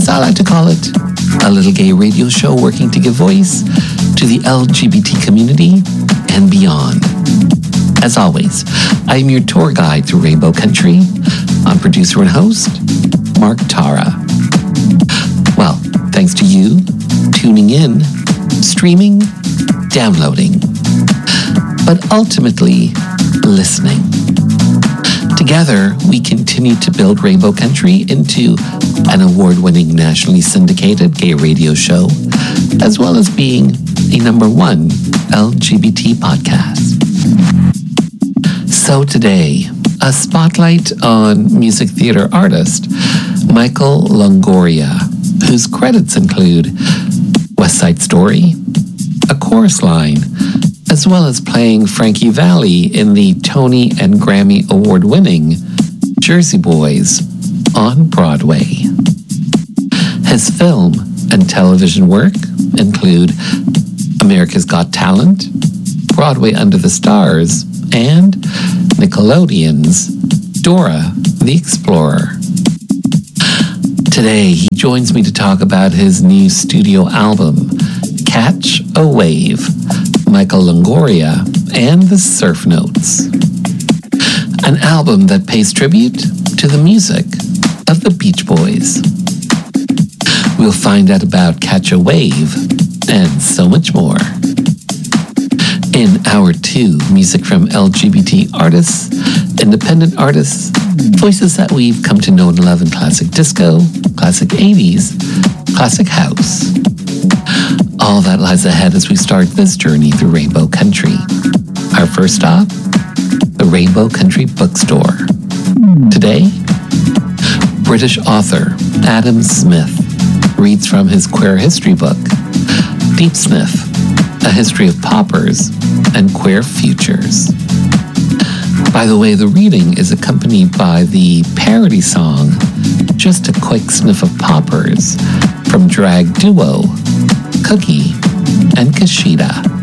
as I like to call it, a little gay radio show working to give voice to the LGBT community and beyond. As always, I am your tour guide through Rainbow Country. I'm producer and host, Mark Tara. Well, thanks to you tuning in, streaming, downloading, but ultimately listening. Together, we continue to build Rainbow Country into an award-winning nationally syndicated gay radio show, as well as being a #1 LGBT podcast. So today, a spotlight on music theater artist Michael Longoria, whose credits include West Side Story, A Chorus Line, as well as playing Frankie Valli in the Tony and Grammy award-winning Jersey Boys on Broadway. His film and television work include America's Got Talent, Broadway Under the Stars, and Nickelodeon's Dora the Explorer. Today, he joins me to talk about his new studio album, Catch a Wave, Michael Longoria and the Surf Notes. An album that pays tribute to the music of the Beach Boys. We'll find out about Catch a Wave and so much more. In Hour 2, music from LGBT artists, independent artists, voices that we've come to know and love in classic disco, classic 80s, classic house. All that lies ahead as we start this journey through Rainbow Country. Our first stop, the Rainbow Country Bookstore. Today, British author Adam Smith reads from his queer history book, Deep Sniff, A History of Poppers and Queer Futures. By the way, the reading is accompanied by the parody song, Just a Quick Sniff of Poppers, from drag duo Cookie and Kashida.